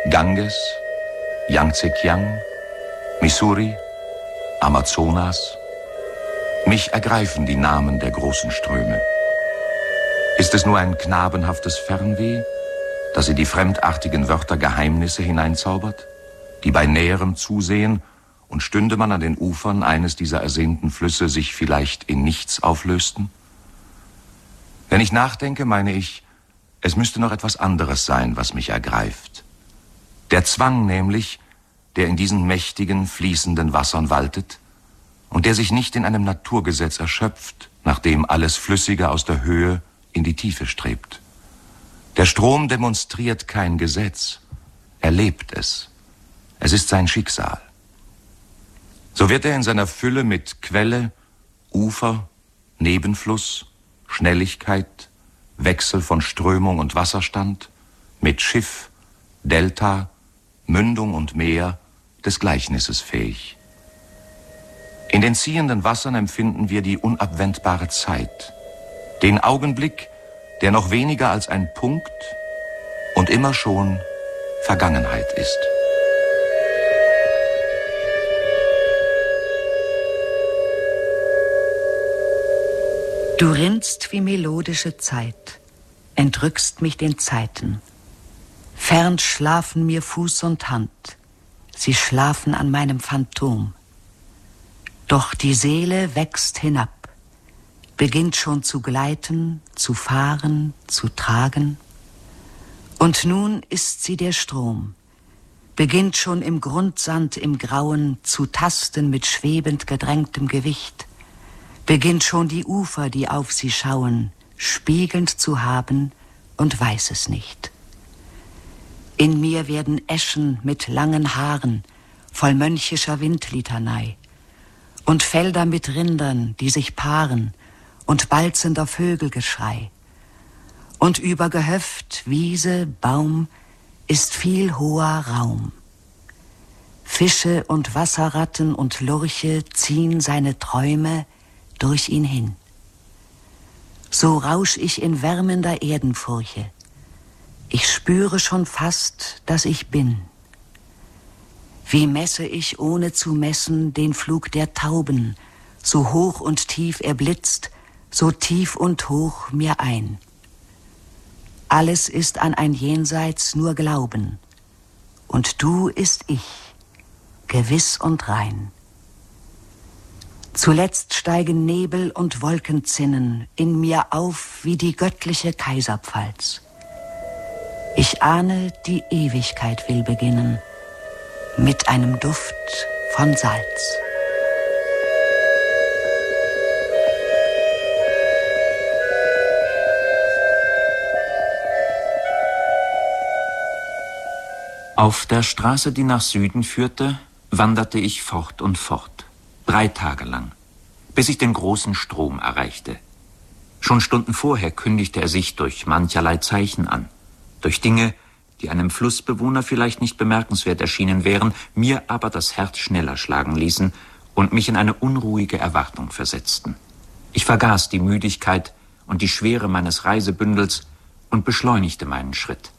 Ganges, Yangtze-Kiang, Missouri, Amazonas. Mich ergreifen die Namen der großen Ströme. Ist es nur ein knabenhaftes Fernweh, das in die fremdartigen Wörter Geheimnisse hineinzaubert, die bei näherem Zusehen, und stünde man an den Ufern eines dieser ersehnten Flüsse, sich vielleicht in nichts auflösten? Wenn ich nachdenke, meine ich, es müsste noch etwas anderes sein, was mich ergreift. Der Zwang nämlich, der in diesen mächtigen, fließenden Wassern waltet und der sich nicht in einem Naturgesetz erschöpft, nachdem alles Flüssige aus der Höhe in die Tiefe strebt. Der Strom demonstriert kein Gesetz, er lebt es. Es ist sein Schicksal. So wird er in seiner Fülle mit Quelle, Ufer, Nebenfluss, Schnelligkeit, Wechsel von Strömung und Wasserstand, mit Schiff, Delta, Mündung und Meer des Gleichnisses fähig. In den ziehenden Wassern empfinden wir die unabwendbare Zeit, den Augenblick, der noch weniger als ein Punkt und immer schon Vergangenheit ist. Du rinnst wie melodische Zeit, entrückst mich den Zeiten. Fern schlafen mir Fuß und Hand, sie schlafen an meinem Phantom. Doch die Seele wächst hinab, beginnt schon zu gleiten, zu fahren, zu tragen. Und nun ist sie der Strom, beginnt schon im Grundsand im Grauen zu tasten mit schwebend gedrängtem Gewicht. Beginnt schon die Ufer, die auf sie schauen, spiegelnd zu haben und weiß es nicht. In mir werden Eschen mit langen Haaren, voll mönchischer Windlitanei, und Felder mit Rindern, die sich paaren, und balzender Vögelgeschrei. Und über Gehöft, Wiese, Baum ist viel hoher Raum. Fische und Wasserratten und Lurche ziehen seine Träume durch ihn hin. So rausch ich in wärmender Erdenfurche. Ich spüre schon fast, dass ich bin. Wie messe ich, ohne zu messen, den Flug der Tauben, so hoch und tief er blitzt, so tief und hoch mir ein. Alles ist an ein Jenseits nur Glauben, und du ist ich, gewiss und rein. Zuletzt steigen Nebel und Wolkenzinnen in mir auf wie die göttliche Kaiserpfalz. Ich ahne, die Ewigkeit will beginnen, mit einem Duft von Salz. Auf der Straße, die nach Süden führte, wanderte ich fort und fort. 3 Tage lang, bis ich den großen Strom erreichte. Schon Stunden vorher kündigte er sich durch mancherlei Zeichen an, durch Dinge, die einem Flussbewohner vielleicht nicht bemerkenswert erschienen wären, mir aber das Herz schneller schlagen ließen und mich in eine unruhige Erwartung versetzten. Ich vergaß die Müdigkeit und die Schwere meines Reisebündels und beschleunigte meinen Schritt.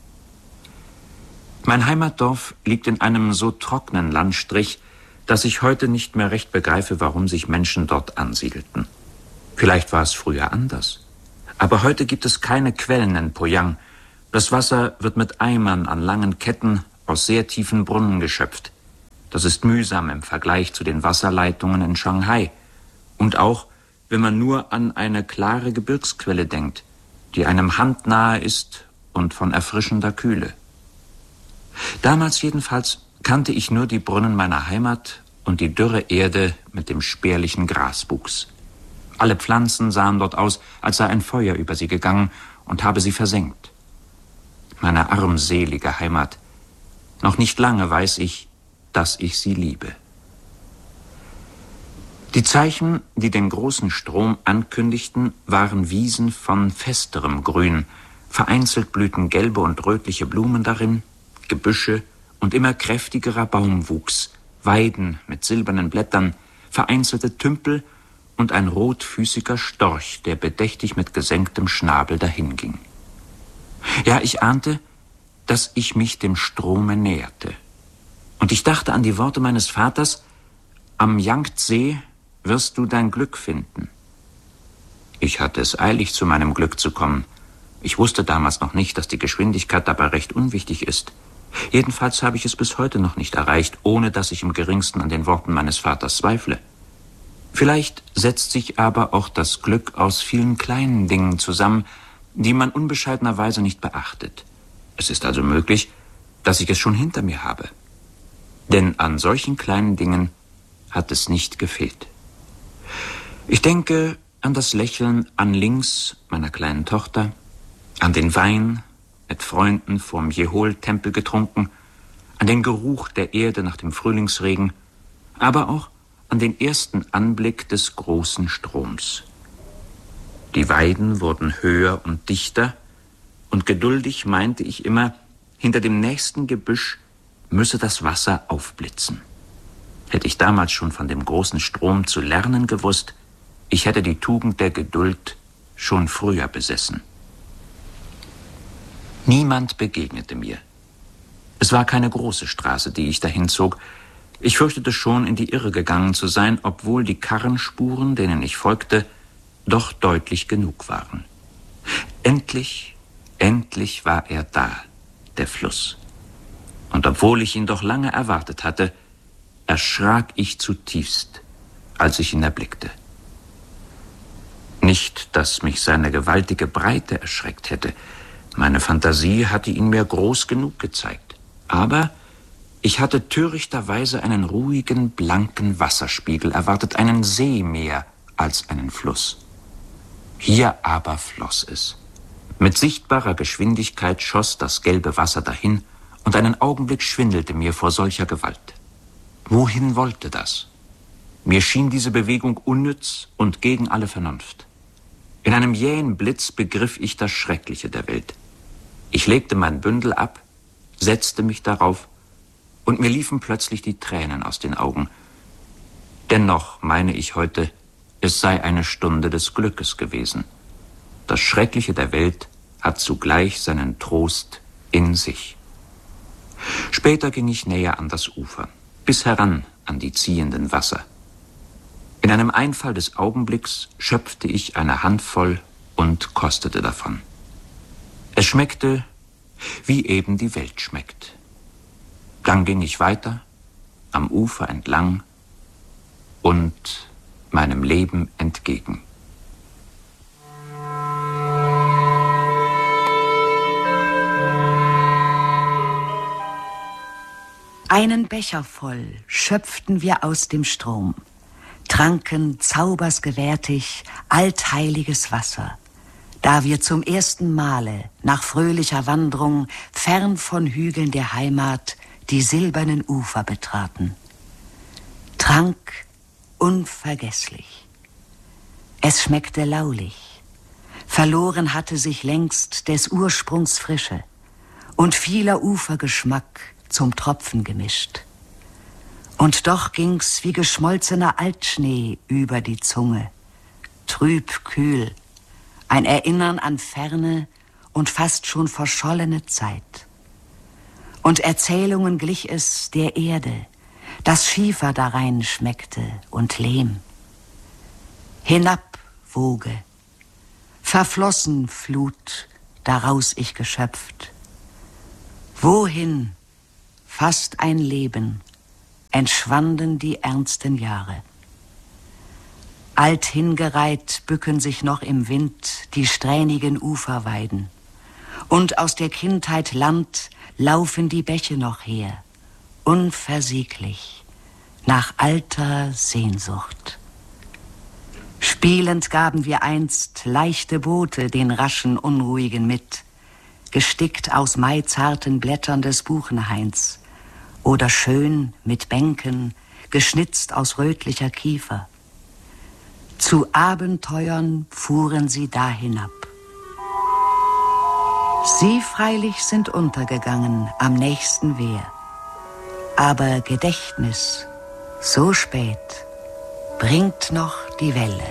Mein Heimatdorf liegt in einem so trockenen Landstrich, dass ich heute nicht mehr recht begreife, warum sich Menschen dort ansiedelten. Vielleicht war es früher anders. Aber heute gibt es keine Quellen in Poyang. Das Wasser wird mit Eimern an langen Ketten aus sehr tiefen Brunnen geschöpft. Das ist mühsam im Vergleich zu den Wasserleitungen in Shanghai. Und auch, wenn man nur an eine klare Gebirgsquelle denkt, die einem handnahe ist und von erfrischender Kühle. Damals jedenfalls kannte ich nur die Brunnen meiner Heimat und die dürre Erde mit dem spärlichen Graswuchs. Alle Pflanzen sahen dort aus, als sei ein Feuer über sie gegangen und habe sie versenkt. Meine armselige Heimat. Noch nicht lange weiß ich, dass ich sie liebe. Die Zeichen, die den großen Strom ankündigten, waren Wiesen von festerem Grün. Vereinzelt blühten gelbe und rötliche Blumen darin, Gebüsche und immer kräftigerer Baumwuchs, Weiden mit silbernen Blättern, vereinzelte Tümpel und ein rotfüßiger Storch, der bedächtig mit gesenktem Schnabel dahinging. Ja, ich ahnte, dass ich mich dem Strome näherte. Und ich dachte an die Worte meines Vaters: Am Yangtze wirst du dein Glück finden. Ich hatte es eilig, zu meinem Glück zu kommen. Ich wusste damals noch nicht, dass die Geschwindigkeit dabei recht unwichtig ist. Jedenfalls habe ich es bis heute noch nicht erreicht, ohne dass ich im geringsten an den Worten meines Vaters zweifle. Vielleicht setzt sich aber auch das Glück aus vielen kleinen Dingen zusammen, die man unbescheidenerweise nicht beachtet. Es ist also möglich, dass ich es schon hinter mir habe. Denn an solchen kleinen Dingen hat es nicht gefehlt. Ich denke an das Lächeln anlinks meiner kleinen Tochter, an den Wein, mit Freunden vorm Jehol-Tempel getrunken, an den Geruch der Erde nach dem Frühlingsregen, aber auch an den ersten Anblick des großen Stroms. Die Weiden wurden höher und dichter, und geduldig meinte ich immer, hinter dem nächsten Gebüsch müsse das Wasser aufblitzen. Hätte ich damals schon von dem großen Strom zu lernen gewusst, ich hätte die Tugend der Geduld schon früher besessen. Niemand begegnete mir. Es war keine große Straße, die ich dahin zog. Ich fürchtete schon, in die Irre gegangen zu sein, obwohl die Karrenspuren, denen ich folgte, doch deutlich genug waren. Endlich war er da, der Fluss. Und obwohl ich ihn doch lange erwartet hatte, erschrak ich zutiefst, als ich ihn erblickte. Nicht, dass mich seine gewaltige Breite erschreckt hätte. Meine Fantasie hatte ihn mir groß genug gezeigt. Aber ich hatte törichterweise einen ruhigen, blanken Wasserspiegel erwartet, einen See mehr als einen Fluss. Hier aber floss es. Mit sichtbarer Geschwindigkeit schoss das gelbe Wasser dahin, und einen Augenblick schwindelte mir vor solcher Gewalt. Wohin wollte das? Mir schien diese Bewegung unnütz und gegen alle Vernunft. In einem jähen Blitz begriff ich das Schreckliche der Welt. Ich legte mein Bündel ab, setzte mich darauf, und mir liefen plötzlich die Tränen aus den Augen. Dennoch meine ich heute, es sei eine Stunde des Glückes gewesen. Das Schreckliche der Welt hat zugleich seinen Trost in sich. Später ging ich näher an das Ufer, bis heran an die ziehenden Wasser. In einem Einfall des Augenblicks schöpfte ich eine Handvoll und kostete davon. Es schmeckte, wie eben die Welt schmeckt. Dann ging ich weiter, am Ufer entlang und meinem Leben entgegen. Einen Becher voll schöpften wir aus dem Strom, tranken zaubersgewärtig altheiliges Wasser, da wir zum ersten Male nach fröhlicher Wanderung fern von Hügeln der Heimat die silbernen Ufer betraten. Trank unvergesslich. Es schmeckte laulig. Verloren hatte sich längst des Ursprungs Frische und vieler Ufergeschmack zum Tropfen gemischt. Und doch ging's wie geschmolzener Altschnee über die Zunge, trüb kühl, ein Erinnern an ferne und fast schon verschollene Zeit. Und Erzählungen glich es der Erde, das Schiefer darein schmeckte und Lehm. Hinab, Woge, verflossen Flut, daraus ich geschöpft. Wohin, fast ein Leben, entschwanden die ernsten Jahre. Alt hingereiht bücken sich noch im Wind die strähnigen Uferweiden. Und aus der Kindheit Land laufen die Bäche noch her, unversieglich, nach alter Sehnsucht. Spielend gaben wir einst leichte Boote den raschen Unruhigen mit, gestickt aus maizarten Blättern des Buchenhains oder schön mit Bänken, geschnitzt aus rötlicher Kiefer. Zu Abenteuern fuhren sie da hinab. Sie freilich sind untergegangen am nächsten Wehr, aber Gedächtnis, so spät, bringt noch die Welle.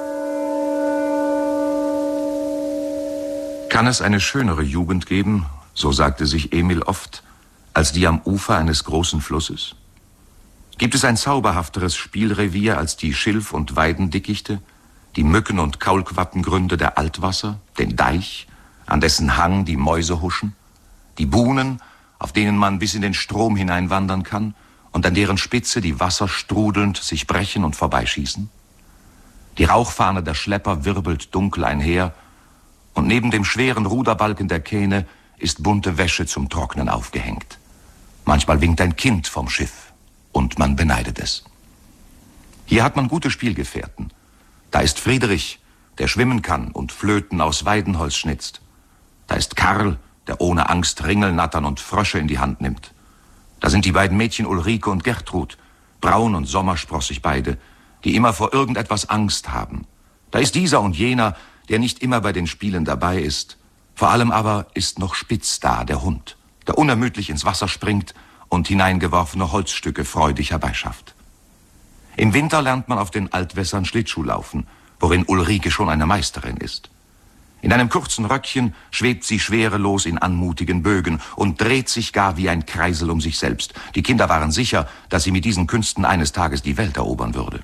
Kann es eine schönere Jugend geben, so sagte sich Emil oft, als die am Ufer eines großen Flusses? Gibt es ein zauberhafteres Spielrevier als die Schilf- und Weidendickichte, die Mücken- und Kaulquappengründe der Altwasser, den Deich, an dessen Hang die Mäuse huschen, die Buhnen, auf denen man bis in den Strom hineinwandern kann und an deren Spitze die Wasser strudelnd sich brechen und vorbeischießen? Die Rauchfahne der Schlepper wirbelt dunkel einher und neben dem schweren Ruderbalken der Kähne ist bunte Wäsche zum Trocknen aufgehängt. Manchmal winkt ein Kind vom Schiff und man beneidet es. Hier hat man gute Spielgefährten. Da ist Friedrich, der schwimmen kann und Flöten aus Weidenholz schnitzt. Da ist Karl, der ohne Angst Ringelnattern und Frösche in die Hand nimmt. Da sind die beiden Mädchen Ulrike und Gertrud, braun und sommersprossig beide, die immer vor irgendetwas Angst haben. Da ist dieser und jener, der nicht immer bei den Spielen dabei ist. Vor allem aber ist noch Spitz da, der Hund, der unermüdlich ins Wasser springt und hineingeworfene Holzstücke freudig herbeischafft. Im Winter lernt man auf den Altwässern Schlittschuh laufen, worin Ulrike schon eine Meisterin ist. In einem kurzen Röckchen schwebt sie schwerelos in anmutigen Bögen und dreht sich gar wie ein Kreisel um sich selbst. Die Kinder waren sicher, dass sie mit diesen Künsten eines Tages die Welt erobern würde.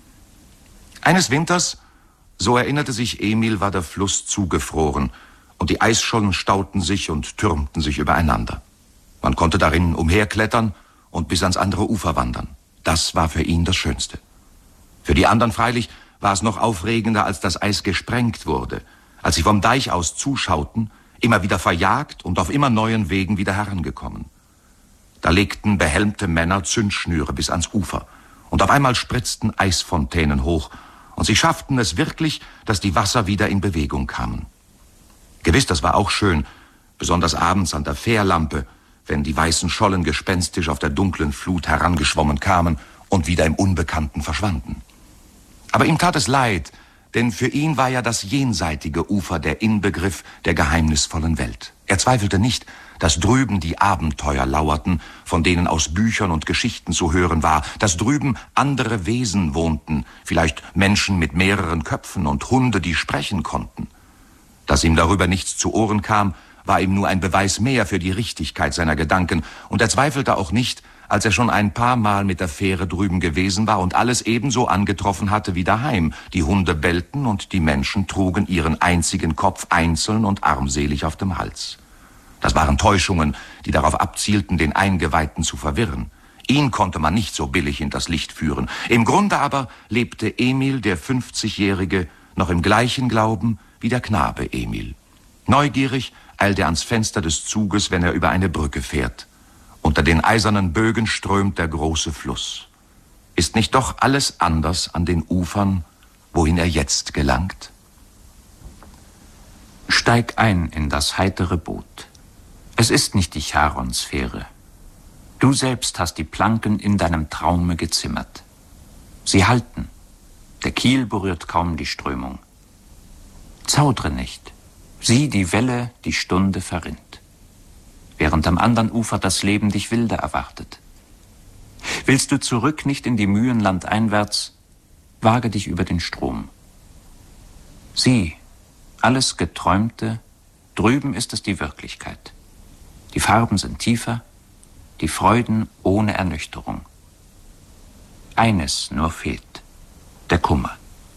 Eines Winters, so erinnerte sich Emil, war der Fluss zugefroren und die Eisschollen stauten sich und türmten sich übereinander. Man konnte darin umherklettern und bis ans andere Ufer wandern. Das war für ihn das Schönste. Für die anderen freilich war es noch aufregender, als das Eis gesprengt wurde, als sie vom Deich aus zuschauten, immer wieder verjagt und auf immer neuen Wegen wieder herangekommen. Da legten behelmte Männer Zündschnüre bis ans Ufer und auf einmal spritzten Eisfontänen hoch und sie schafften es wirklich, dass die Wasser wieder in Bewegung kamen. Gewiss, das war auch schön, besonders abends an der Fährlampe, wenn die weißen Schollen gespenstisch auf der dunklen Flut herangeschwommen kamen und wieder im Unbekannten verschwanden. Aber ihm tat es leid, denn für ihn war ja das jenseitige Ufer der Inbegriff der geheimnisvollen Welt. Er zweifelte nicht, dass drüben die Abenteuer lauerten, von denen aus Büchern und Geschichten zu hören war, dass drüben andere Wesen wohnten, vielleicht Menschen mit mehreren Köpfen und Hunde, die sprechen konnten. Dass ihm darüber nichts zu Ohren kam, war ihm nur ein Beweis mehr für die Richtigkeit seiner Gedanken, und er zweifelte auch nicht, als er schon ein paar Mal mit der Fähre drüben gewesen war und alles ebenso angetroffen hatte wie daheim. Die Hunde bellten und die Menschen trugen ihren einzigen Kopf einzeln und armselig auf dem Hals. Das waren Täuschungen, die darauf abzielten, den Eingeweihten zu verwirren. Ihn konnte man nicht so billig hinters Licht führen. Im Grunde aber lebte Emil, der 50-Jährige, noch im gleichen Glauben wie der Knabe Emil. Neugierig eilt er ans Fenster des Zuges, wenn er über eine Brücke fährt. Unter den eisernen Bögen strömt der große Fluss. Ist nicht doch alles anders an den Ufern, wohin er jetzt gelangt? Steig ein in das heitere Boot. Es ist nicht die Charon-Sphäre. Du selbst hast die Planken in deinem Traume gezimmert. Sie halten. Der Kiel berührt kaum die Strömung. Zaudre nicht. Sieh die Welle, die Stunde verrinnt. Während am anderen Ufer das Leben dich wilder erwartet. Willst du zurück nicht in die Mühen landeinwärts, wage dich über den Strom. Sieh, alles Geträumte, drüben ist es die Wirklichkeit. Die Farben sind tiefer, die Freuden ohne Ernüchterung. Eines nur fehlt, der Kummer.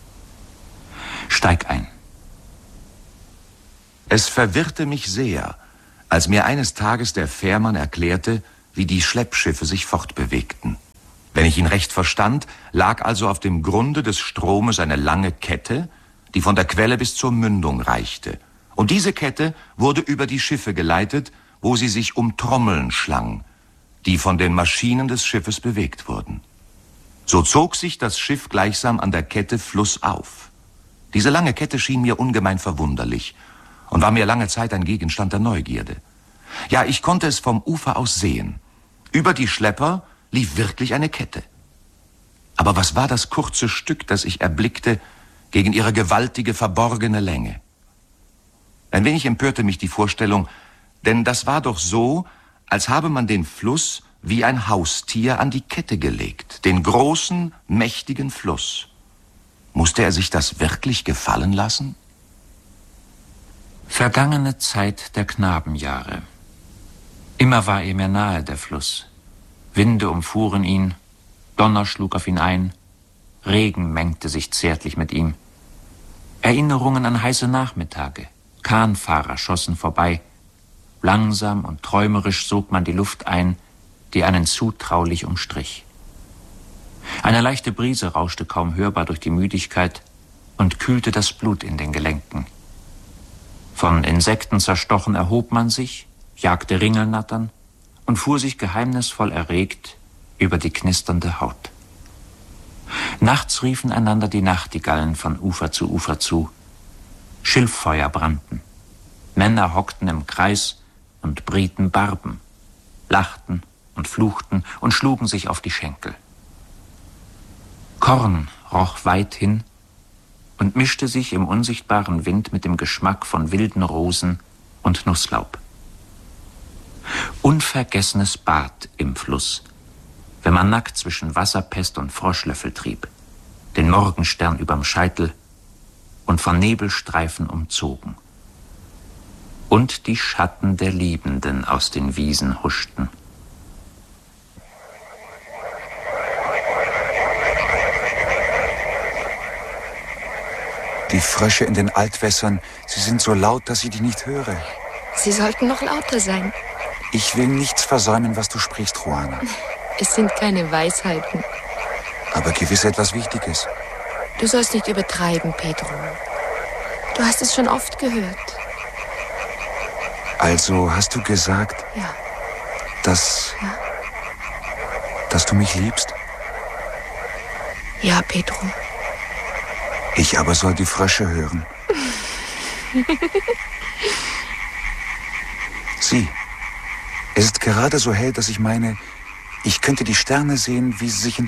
Steig ein. Es verwirrte mich sehr, als mir eines Tages der Fährmann erklärte, wie die Schleppschiffe sich fortbewegten. Wenn ich ihn recht verstand, lag also auf dem Grunde des Stromes eine lange Kette, die von der Quelle bis zur Mündung reichte. Und diese Kette wurde über die Schiffe geleitet, wo sie sich um Trommeln schlang, die von den Maschinen des Schiffes bewegt wurden. So zog sich das Schiff gleichsam an der Kette flussauf. Diese lange Kette schien mir ungemein verwunderlich und war mir lange Zeit ein Gegenstand der Neugierde. Ja, ich konnte es vom Ufer aus sehen. Über die Schlepper lief wirklich eine Kette. Aber was war das kurze Stück, das ich erblickte, gegen ihre gewaltige, verborgene Länge? Ein wenig empörte mich die Vorstellung, denn das war doch so, als habe man den Fluss wie ein Haustier an die Kette gelegt, den großen, mächtigen Fluss. Musste er sich das wirklich gefallen lassen? Vergangene Zeit der Knabenjahre. Immer war er mir nahe, der Fluss. Winde umfuhren ihn, Donner schlug auf ihn ein, Regen mengte sich zärtlich mit ihm. Erinnerungen an heiße Nachmittage, Kahnfahrer schossen vorbei. Langsam und träumerisch sog man die Luft ein, die einen zutraulich umstrich. Eine leichte Brise rauschte kaum hörbar durch die Müdigkeit und kühlte das Blut in den Gelenken. Von Insekten zerstochen erhob man sich, jagte Ringelnattern und fuhr sich geheimnisvoll erregt über die knisternde Haut. Nachts riefen einander die Nachtigallen von Ufer zu. Schilffeuer brannten. Männer hockten im Kreis und brieten Barben, lachten und fluchten und schlugen sich auf die Schenkel. Korn roch weit hin und mischte sich im unsichtbaren Wind mit dem Geschmack von wilden Rosen und Nusslaub. Unvergessenes Bad im Fluss, wenn man nackt zwischen Wasserpest und Froschlöffel trieb, den Morgenstern überm Scheitel und von Nebelstreifen umzogen. Und die Schatten der Liebenden aus den Wiesen huschten. Die Frösche in den Altwässern, sie sind so laut, dass ich die nicht höre. Sie sollten noch lauter sein. Ich will nichts versäumen, was du sprichst, Juana. Es sind keine Weisheiten. Aber gewiss etwas Wichtiges. Du sollst nicht übertreiben, Pedro. Du hast es schon oft gehört. Also hast du gesagt, Ja. dass du mich liebst? Ja, Pedro. Ich aber soll die Frösche hören. Sieh, es ist gerade so hell, dass ich meine, ich könnte die Sterne sehen, wie sie sich in